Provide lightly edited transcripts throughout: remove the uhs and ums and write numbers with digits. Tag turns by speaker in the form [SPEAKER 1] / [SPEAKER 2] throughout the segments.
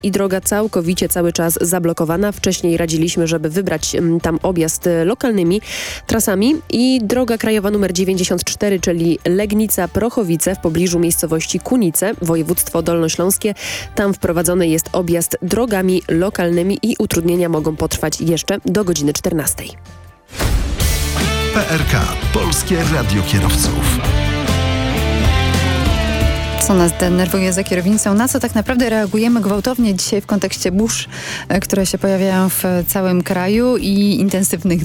[SPEAKER 1] i droga całkowicie cały czas zablokowana. Wcześniej radziliśmy, żeby wybrać tam objazd lokalnymi trasami i droga krajowa numer 94, czyli Legnica-Prochowice w pobliżu miejscowości Kunice, województwo dolnośląskie. Tam wprowadzony jest objazd drogami lokalnymi i utrudnienia mogą potrwać jeszcze do godziny 14.
[SPEAKER 2] PRK. Polskie Radio Kierowców.
[SPEAKER 3] Co nas denerwuje za kierownicą? Na co tak naprawdę reagujemy gwałtownie dzisiaj w kontekście burz, które się pojawiają w całym kraju i intensywnych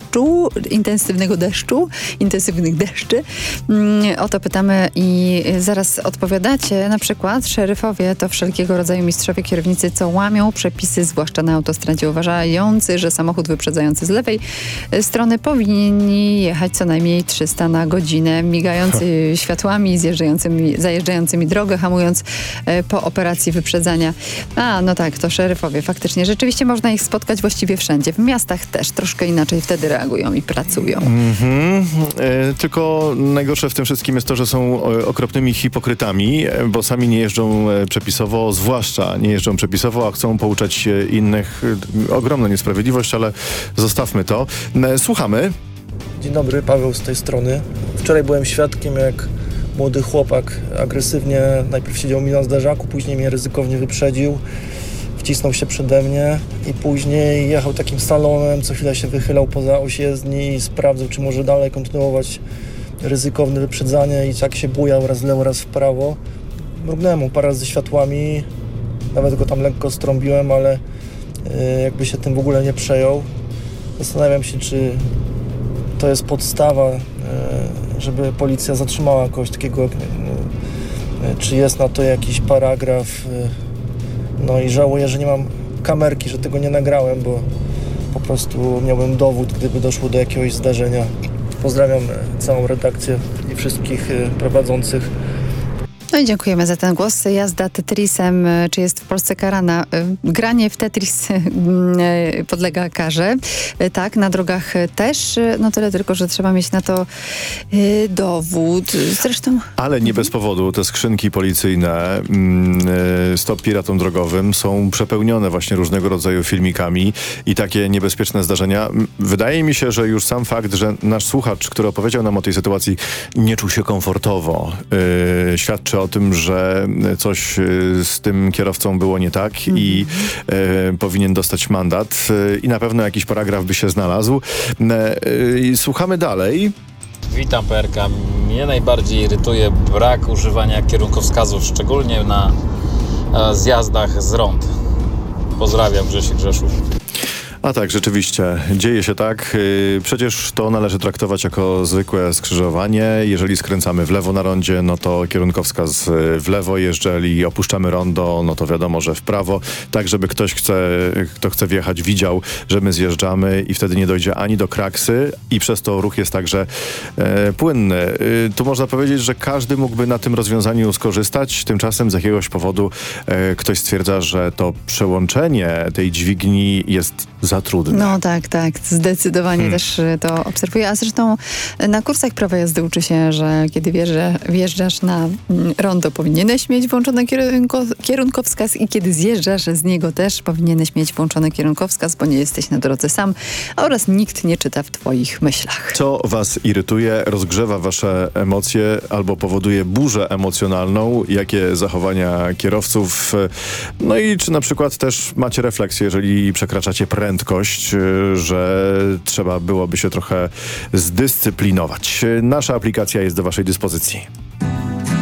[SPEAKER 3] deszczy? O to pytamy i zaraz odpowiadacie. Na przykład szeryfowie to wszelkiego rodzaju mistrzowie kierownicy, co łamią przepisy, zwłaszcza na autostradzie, uważający, że samochód wyprzedzający z lewej strony powinni jechać co najmniej 300 na godzinę, migający światłami, zajeżdżającymi drogę, hamując po operacji wyprzedzania. No tak, to szeryfowie. Faktycznie, rzeczywiście można ich spotkać właściwie wszędzie. W miastach też troszkę inaczej wtedy reagują i pracują.
[SPEAKER 4] Tylko najgorsze w tym wszystkim jest to, że są okropnymi hipokrytami, bo sami nie jeżdżą przepisowo, zwłaszcza nie jeżdżą przepisowo, a chcą pouczać innych. Ogromna niesprawiedliwość, ale zostawmy to. Słuchamy.
[SPEAKER 5] Dzień dobry, Paweł z tej strony. Wczoraj byłem świadkiem, jak młody chłopak agresywnie najpierw siedział mi na zderzaku, później mnie ryzykownie wyprzedził, wcisnął się przede mnie i później jechał takim salonem, co chwilę się wychylał poza oś jezdni i sprawdzał, czy może dalej kontynuować ryzykowne wyprzedzanie i tak się bujał raz w lewo, raz w prawo. Mrugnąłem mu parę razy światłami, nawet go tam lekko strąbiłem, ale jakby się tym w ogóle nie przejął. Zastanawiam się, czy to jest podstawa, żeby policja zatrzymała kogoś takiego, czy jest na to jakiś paragraf. No i żałuję, że nie mam kamerki, że tego nie nagrałem, bo po prostu miałbym dowód, gdyby doszło do jakiegoś zdarzenia. Pozdrawiam całą redakcję i wszystkich prowadzących.
[SPEAKER 3] No i dziękujemy za ten głos. Jazda Tetrisem, czy jest w Polsce karana? Granie w Tetris podlega karze. Tak, na drogach też. No tyle tylko, że trzeba mieć na to dowód. Zresztą...
[SPEAKER 4] Ale nie bez powodu. Te skrzynki policyjne Stop Piratom Drogowym są przepełnione właśnie różnego rodzaju filmikami i takie niebezpieczne zdarzenia. Wydaje mi się, że już sam fakt, że nasz słuchacz, który opowiedział nam o tej sytuacji, nie czuł się komfortowo, świadczy o tym, że coś z tym kierowcą było nie tak i powinien dostać mandat i na pewno jakiś paragraf by się znalazł. Słuchamy dalej.
[SPEAKER 6] Witam, PRK. Mnie najbardziej irytuje brak używania kierunkowskazów, szczególnie na zjazdach z rond. Pozdrawiam, Grzesiek Rzeszów.
[SPEAKER 4] A tak, rzeczywiście. Dzieje się tak. Przecież to należy traktować jako zwykłe skrzyżowanie. Jeżeli skręcamy w lewo na rondzie, no to kierunkowskaz w lewo. Jeżeli opuszczamy rondo, no to wiadomo, że w prawo. Tak, żeby ktoś, kto chce wjechać, widział, że my zjeżdżamy i wtedy nie dojdzie ani do kraksy i przez to ruch jest także płynny. Tu można powiedzieć, że każdy mógłby na tym rozwiązaniu skorzystać. Tymczasem z jakiegoś powodu ktoś stwierdza, że to przełączenie tej dźwigni jest za trudne.
[SPEAKER 3] No tak, zdecydowanie też to obserwuję. A zresztą na kursach prawa jazdy uczy się, że kiedy wjeżdżasz na rondo, powinieneś mieć włączony kierunkowskaz i kiedy zjeżdżasz z niego też powinieneś mieć włączony kierunkowskaz, bo nie jesteś na drodze sam oraz nikt nie czyta w twoich myślach.
[SPEAKER 4] Co was irytuje, rozgrzewa wasze emocje albo powoduje burzę emocjonalną? Jakie zachowania kierowców? No i czy na przykład też macie refleksję, jeżeli przekraczacie prędkość, że trzeba byłoby się trochę zdyscyplinować. Nasza aplikacja jest do waszej dyspozycji.